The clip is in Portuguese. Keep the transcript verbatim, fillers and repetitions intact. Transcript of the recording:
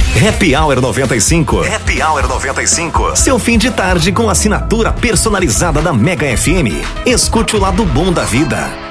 Happy Hour noventa e cinco. Happy Hour noventa e cinco. Seu fim de tarde com assinatura personalizada da Mega F M. Escute o lado bom da vida.